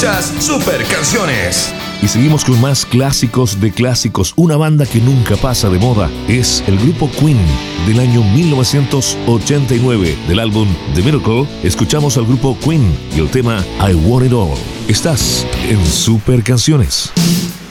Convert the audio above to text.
Escuchas Super Canciones. Y seguimos con más clásicos de clásicos. Una banda que nunca pasa de moda es el grupo Queen del año 1989. Del álbum The Miracle, escuchamos al grupo Queen y el tema I Want It All. Estás en Super Canciones.